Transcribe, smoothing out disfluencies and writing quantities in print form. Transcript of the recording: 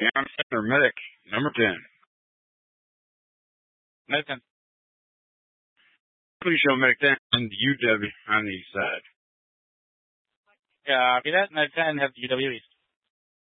County Center Medic, number 10. Med 10. Please show Medic 10 and UW on the east side. Copy that. Med 10, have UW East.